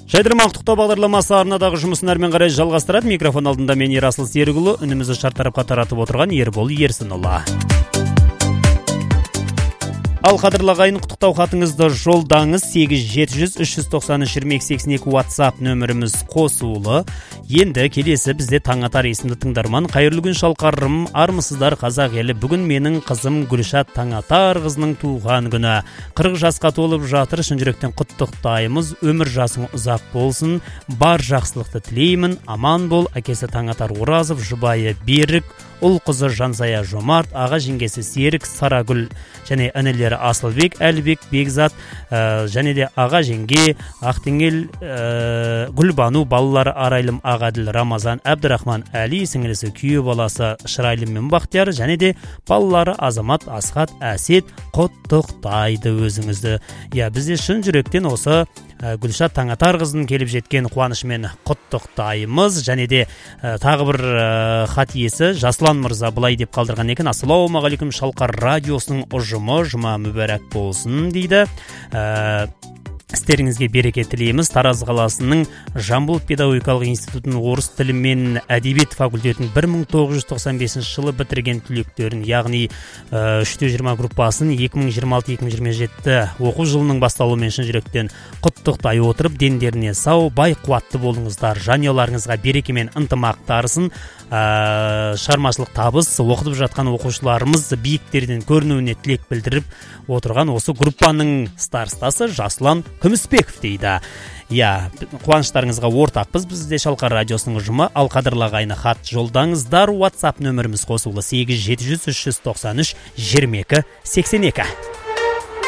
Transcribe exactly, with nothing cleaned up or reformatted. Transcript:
Жайдырмақ құттықтау бағдарламасы арнадағы жұмысын әрмен қарай жалғастырады. Микрофон алдында мен Ерасыл Серікұлы, үнімізді шартарапқа таратып отырған Ербол Ерсінұлы. Ал қадірлі құттықтау хатыңызды жолдаңыз. Сегіз жеті жүз үш жүз тоқсан үш жиырма екі сексен екі WhatsApp нөміріміз қосулы. Енді келесі бізде Таңатар есімді тыңдарман. Қайырлы күн шалқарым, армысыздар қазақ елі. Бүгін менің қызым Гүлшат Таңатар қызының туған күні. қырық жасқа толып жатыр. Шын жүректен құттықтаймыз. Өмір жасың ұзақ болсын. Бар жақсылықты тілеймін. Аман бол. Әкесі Таңатар Оразов, жұбайы Берік, ұл қызы Жансая Жомарт, аға жеңгесі Серік Сарагүл және інілері Асылбек, Әлбек, Бекзат, ә, және де аға жеңге Ақтеңел, ә, Гүлбану, балалары Арайлым, Ағаділ, Рамазан, Әбдірахман, Әли, сіңілісі күйеу баласы Шырайлым мен Бақтияр, және де балалары Азамат, Асхат, Әсет құттықтайды өзіңізді. Я, бізде шын жүректен осы Гүлшат Таңатар қызын келіп жеткен қуанышымен құттықтаймыз. Және де ә, тағы бір ә, хат иесі Жаслан мырза былай деп қалдырған екен: ассалаумағалейкум, Шалқар радиосының ұжымы, жұма мүбәрәк болсын дейді. ә, Істеріңізге береке тілейміз. Тараз қаласының Жамбыл педагогикалық институтының орыс тілі мен әдебиет факультетін бір мың тоғыз жүз тоқсан бесінші жылы бітірген түлектерін, яғни үш жүз жиырма группасын екі мың жиырма алты екі мың жиырма жеті оқу жылының басталуымен шын жүректен құттықтай отырып, дендеріне сау, бай қуатты болыңыздар. Жанұяларыңызға береке мен ынтымақ дарысын, ә, шығармашылық табыс, оқытып жатқан оқушыларымыз биіктерден көрінуіне тілек білдіріп отырған осы группаның старостасы Жаслан Күміспеков дейді. Я, қуаныштарыңызға ортақпыз бізде Шалқар радиосының ұжымы. Ал қадірлі ағайын хат жолдаңыздар. WhatsApp нөміріміз қосулы сегіз жеті жүз үш жүз тоқсан үш жиырма екі сексен екі.